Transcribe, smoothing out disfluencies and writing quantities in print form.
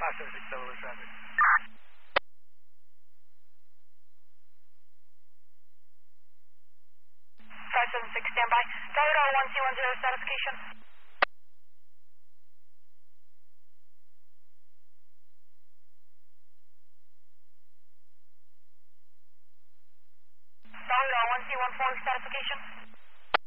576 Delaware traffic. 576, standby. Tower 1C10, satisfaction. Tower 1C14, satisfaction.